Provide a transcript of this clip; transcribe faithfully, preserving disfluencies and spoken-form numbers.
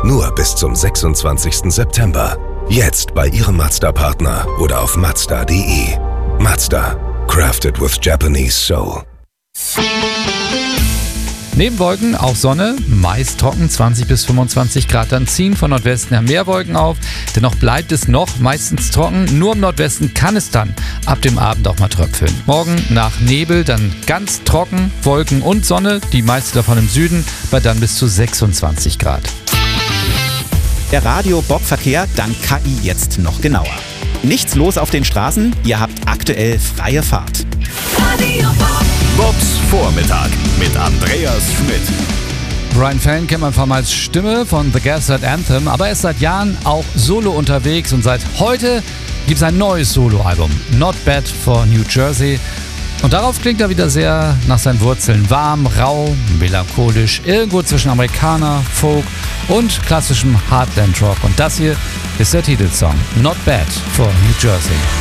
Nur bis zum sechsundzwanzigsten September. Jetzt bei Ihrem Mazda-Partner oder auf mazda punkt de. Mazda. Crafted with Japanese soul. Neben Wolken auch Sonne, meist trocken, zwanzig bis fünfundzwanzig Grad, dann ziehen von Nordwesten her mehr Wolken auf. Dennoch bleibt es noch meistens trocken, nur im Nordwesten kann es dann ab dem Abend auch mal tröpfeln. Morgen nach Nebel, dann ganz trocken, Wolken und Sonne, die meiste davon im Süden, bei dann bis zu sechsundzwanzig Grad. Der Radio-Bob-Verkehr dank K I jetzt noch genauer. Nichts los auf den Straßen, ihr habt aktuell freie Fahrt. Radio Bob. Bobs Vormittag mit Andreas Schmidt. Brian Fallon kennt man vor allem als Stimme von The Gaslight Anthem, aber er ist seit Jahren auch solo unterwegs und seit heute gibt es ein neues Soloalbum, Not Bad for New Jersey. Und darauf klingt er wieder sehr nach seinen Wurzeln. Warm, rau, melancholisch, irgendwo zwischen Amerikaner, Folk und klassischem Heartland Rock. Und das hier ist der Titelsong, Not Bad for New Jersey.